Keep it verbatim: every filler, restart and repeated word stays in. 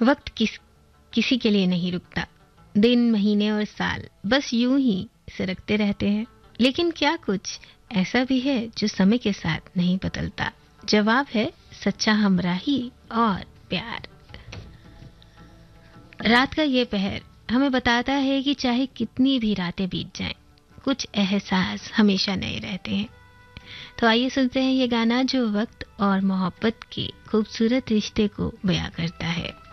वक्त किस किसी के लिए नहीं रुकता। दिन, महीने और साल बस यूं ही सरकते रहते हैं। लेकिन क्या कुछ ऐसा भी है जो समय के साथ नहीं बदलता? जवाब है सच्चा हमराही और प्यार। रात का ये पहर हमें बताता है कि चाहे कितनी भी रातें बीत जाएं, कुछ एहसास हमेशा नए रहते हैं। तो आइए सुनते हैं ये गाना जो वक्त और मोहब्बत के खूबसूरत रिश्ते को बयां करता है।